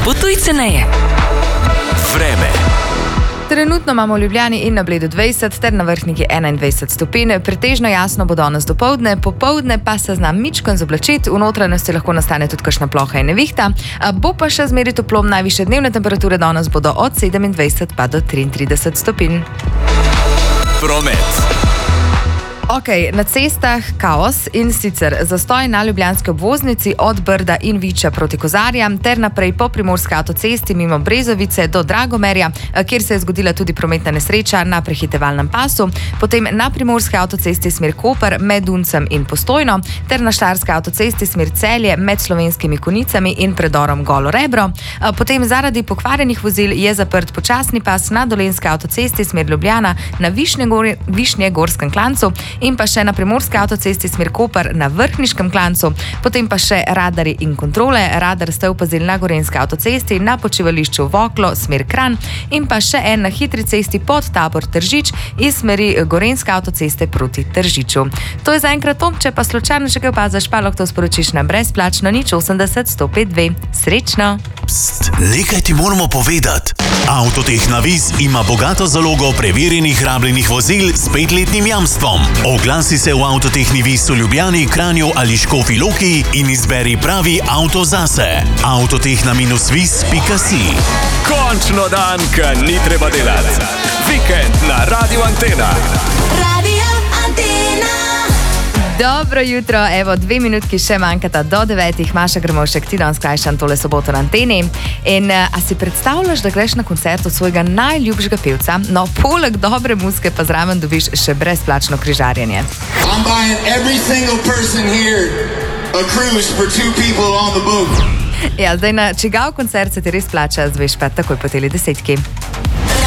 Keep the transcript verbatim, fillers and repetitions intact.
Potuj ceneje. Vreme. Trenutno imamo v Ljubljani in na Bledu dvajset ter na Vrhniki enaindvajset stopinj. Pretežno jasno bo danes dopoldne, popoldne pa se zna mičkon zoblačiti, v notranjosti lahko nastane tudi kakšna ploha in nevihta. Bo pa še zmeri toplo, najvišje dnevne temperature danes bodo od sedemindvajset pa do triintrideset stopinj. Promet. Ok, na cestah kaos in sicer zastoj na ljubljanski obvoznici od Brda in Viča proti Kozarjam ter naprej po primorski avtocesti mimo Brezovice do Dragomerja, kjer se je zgodila tudi prometna nesreča na prehitevalnem pasu, potem na primorski avtocesti smer Koper med Duncem in Postojno ter na štajerski avtocesti smer Celje med Slovenskimi Konicami in predorom Golo Rebro. Potem zaradi pokvarjenih vozil je zaprt počasni pas na dolenjski avtocesti smer Ljubljana na Višnjegorskem klancu in pa še na primorski avtocesti smer Koper na Vrhniškem klancu, potem pa še radarji in kontrole. Radar ste opazili na gorenjski avtocesti na počivališču Voklo smer Kranj in pa še en na hitri cesti pod Tabor Tržič iz smeri gorenjske avtoceste proti Tržiču. To je zaenkrat to, če pa slučajno še kaj opaziš, pa lahko to sporočiš na brezplačno nič osemdeset sto pet dve. Srečno! Pst, nekaj ti moramo povedati. Avtotehna Vis ima bogato zalogo preverjenih rabljenih vozil s petletnim jamstvom. Oglasi se v Avtotehni Vis v Ljubljani, Kranju ali Škofji Loki in izberi pravi avto zase. avtotehna vis pika si. Končno dan, ko ni treba delati. Vikend na Radio Antena. Radio Antena. Dobro jutro, evo dve minutki še manjkata do devetih. Maša Grmovšek, ti danes skrajšam tole soboto na Anteni. In a si predstavljaš, da greš na koncert od svojega najljubšega pevca? No, poleg dobre muzike pa zraven dobiš še brezplačno križarjenje. I'm buying every single person here a cruise for two people on the boat. Ja, zdaj na čigav koncert se ti res plača, zveš pa takoj po teli desetki.